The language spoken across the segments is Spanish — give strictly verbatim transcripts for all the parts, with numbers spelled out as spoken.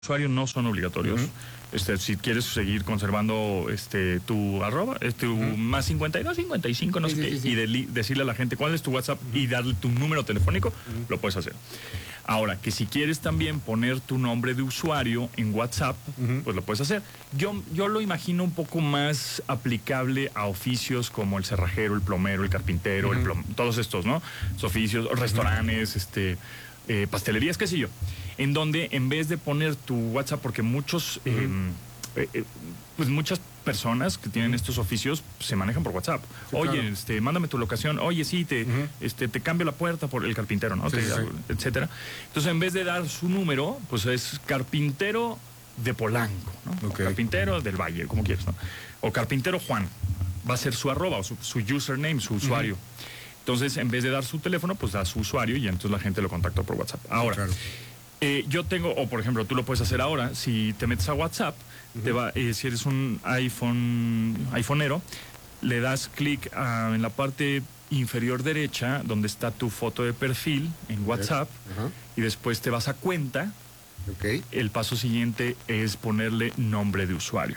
usuario no son obligatorios. Uh-huh. Este, si quieres seguir conservando este tu arroba, este, tu uh-huh. más cincuenta y dos, cincuenta y cinco, no sí, sé sí, qué, sí, sí. y de, decirle a la gente cuál es tu WhatsApp uh-huh. y darle tu número telefónico, uh-huh. lo puedes hacer. Ahora, que si quieres también poner tu nombre de usuario en WhatsApp, uh-huh. pues lo puedes hacer. Yo, yo lo imagino un poco más aplicable a oficios como el cerrajero, el plomero, el carpintero, uh-huh. el plom- todos estos, ¿no? Los oficios, restaurantes, uh-huh. este... Eh, pastelerías, qué sé yo, en donde en vez de poner tu WhatsApp, porque muchos, uh-huh. eh, eh, pues muchas personas que tienen uh-huh. estos oficios se manejan por WhatsApp. Sí, oye, claro. este, mándame tu locación. Oye, sí, te, uh-huh. este, te cambio la puerta por el carpintero, ¿no? Sí, te, sí. Etcétera. Entonces, en vez de dar su número, pues es carpintero de Polanco, ¿no? Okay. Carpintero del Valle, como quieras, ¿no? O carpintero Juan. Va a ser su arroba, o su, su username, su usuario. Uh-huh. Entonces, en vez de dar su teléfono, pues da su usuario y entonces la gente lo contactó por WhatsApp. Ahora, claro. eh, yo tengo, o por ejemplo, tú lo puedes hacer ahora, si te metes a WhatsApp, uh-huh. te va, eh, si eres un iPhone, iPhoneero, le das clic uh, en la parte inferior derecha, donde está tu foto de perfil en WhatsApp, uh-huh. y después te vas a cuenta. Okay. El paso siguiente es ponerle nombre de usuario.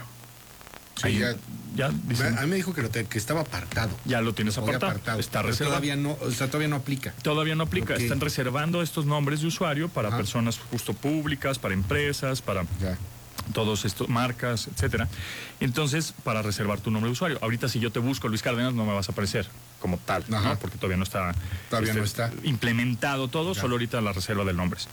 Sí, ahí, ya, ya dicen, a mí me dijo que, lo te, que estaba apartado. Ya lo tienes apartado. apartado. Está reservado. Todavía no, o sea, todavía no aplica. Todavía no aplica. Okay. Están reservando estos nombres de usuario para Ajá. personas justo públicas, para empresas, para ya. todos estos marcas, etcétera. Entonces, para reservar tu nombre de usuario. Ahorita si yo te busco Luis Cárdenas no me vas a aparecer como tal, ¿no? Porque todavía no está, todavía este, no está implementado todo, ya. Solo ahorita la reserva del nombre.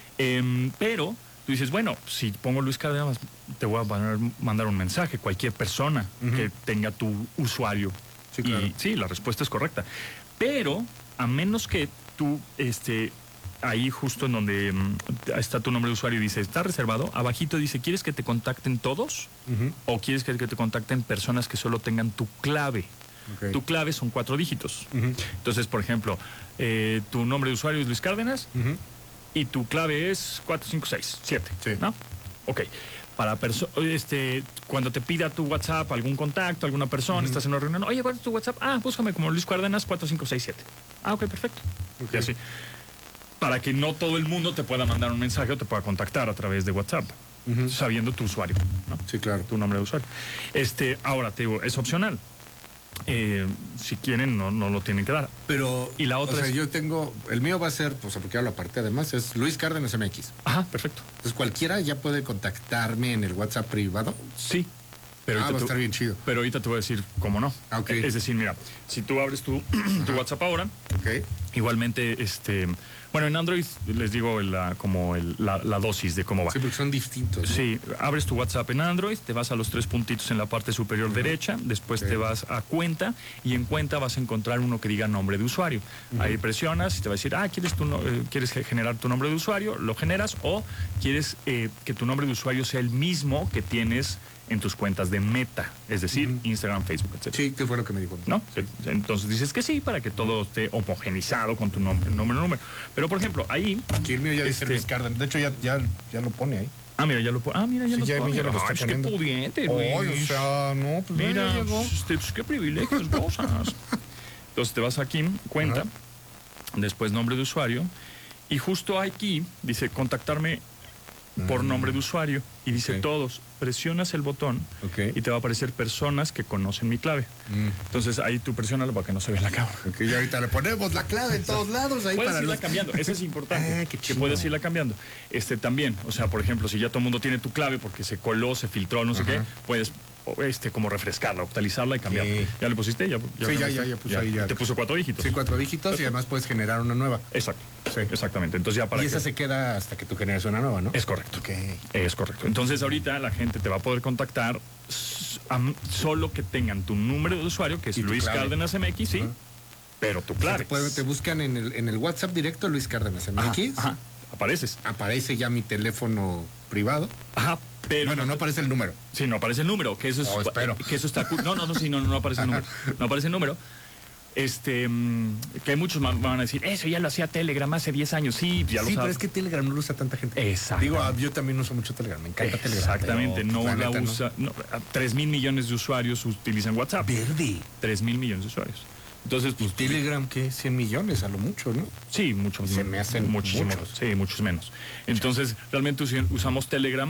Eh, pero tú dices, bueno, si pongo Luis Cárdenas, te voy a mandar un mensaje, cualquier persona uh-huh. que tenga tu usuario. Sí, claro. Y sí, la respuesta es correcta. Pero, a menos que tú, este, ahí justo en donde um, está tu nombre de usuario y dice, está reservado, abajito dice, ¿quieres que te contacten todos? Uh-huh. ¿O quieres que, que te contacten personas que solo tengan tu clave? Okay. Tu clave son cuatro dígitos. Uh-huh. Entonces, por ejemplo, eh, tu nombre de usuario es Luis Cárdenas, uh-huh. y tu clave es cuatro cinco seis siete, sí. ¿no? Ok. Para perso- este, cuando te pida tu WhatsApp, algún contacto, alguna persona, uh-huh. estás en una reunión, oye, ¿cuál es tu WhatsApp? Ah, búscame como Luis Cárdenas cuatro cinco seis siete. Ah, ok, perfecto. Okay. Y así. Para que no todo el mundo te pueda mandar un mensaje o te pueda contactar a través de WhatsApp, uh-huh. sabiendo tu usuario, ¿no? Sí, claro. Tu nombre de usuario. Este, ahora, te digo, es opcional. Eh, si quieren, no, no lo tienen que dar. Pero, y la otra o sea, es... yo tengo, el mío va a ser, pues porque ya lo aparté además, es Luis Cárdenas M X. Ajá, perfecto. Entonces cualquiera ya puede contactarme en el WhatsApp privado. Sí. Pero ah, va a estar bien chido. Pero ahorita te voy a decir cómo no. Okay. Es decir, mira, si tú abres tu, tu WhatsApp ahora, okay. igualmente, este... Bueno, en Android les digo la, como el, la, la dosis de cómo va. Sí, porque son distintos, ¿no? Sí, abres tu WhatsApp en Android, te vas a los tres puntitos en la parte superior uh-huh. derecha, después okay. te vas a cuenta y en cuenta vas a encontrar uno que diga nombre de usuario. Uh-huh. Ahí presionas y te va a decir, ah, ¿quieres, tu, eh, ¿quieres generar tu nombre de usuario? Lo generas o quieres eh, que tu nombre de usuario sea el mismo que tienes en tus cuentas de Meta, es decir, uh-huh. Instagram, Facebook, etcétera. Sí, que fue lo que me dijo. ¿No? Entonces dices que sí, para que todo esté homogenizado con tu nombre, nombre, número. Pero, por ejemplo, ahí... Aquí el mío ya dice este... Luis Cárdenas. De hecho, ya, ya, ya lo pone ahí. Ah, mira, ya lo pone. Ah, mira, ya sí, lo ya, pone. Ya lo ah, está es que pudiente, Luis. Oy, o sea, no, pues mira, este, pues, qué privilegios gozas. Entonces te vas aquí, cuenta, uh-huh. después nombre de usuario, y justo aquí dice contactarme por nombre de usuario y dice okay. todos, presionas el botón okay. y te va a aparecer personas que conocen mi clave. Mm. Entonces ahí tú presionas para que no se vea la cámara. Okay, y ahorita le ponemos la clave en todos lados. Ahí puedes para irla los... cambiando, eso es importante. Ah, qué que puedes irla cambiando. Este también, o sea, por ejemplo, si ya todo el mundo tiene tu clave porque se coló, se filtró, no sé Ajá. qué, puedes este como refrescarla, actualizarla y cambiarla. Sí. ¿Ya le pusiste? Ya, ya sí, ya, ya, ya puse ahí ya. Te puso cuatro dígitos. Sí, cuatro dígitos y además puedes generar una nueva. Exacto. Sí, exactamente. Entonces ya para y esa que... se queda hasta que tú generes una nueva, ¿no? Es correcto. Okay. Es correcto. Entonces ahorita la gente te va a poder contactar solo que tengan tu número de usuario, que es Luis Cárdenas M X, sí, uh-huh. pero tu clave. O sea, te, puede, te buscan en el, en el WhatsApp directo Luis Cárdenas M X. Ajá, ajá. Apareces. Aparece ya mi teléfono privado. Ajá. Pero bueno, no aparece el número. Sí, no aparece el número, que eso es... Oh, espero. Que eso está... No, no, no, sí, no, no aparece el número. No aparece el número. Este, que muchos van a decir, eso ya lo hacía Telegram hace diez años. Sí, ya lo Sí, sabe. pero es que Telegram no lo usa tanta gente. Exacto. Digo, yo también uso mucho Telegram, me encanta Telegram. Exactamente, no la, la usa... No, tres mil millones de usuarios utilizan WhatsApp. Verde. Tres mil millones de usuarios. Entonces, pues... Telegram, ¿qué? cien millones a lo mucho, ¿no? Sí, muchos. Se me hacen muchísimos. muchos. Sí, muchos menos. Entonces, realmente usamos Telegram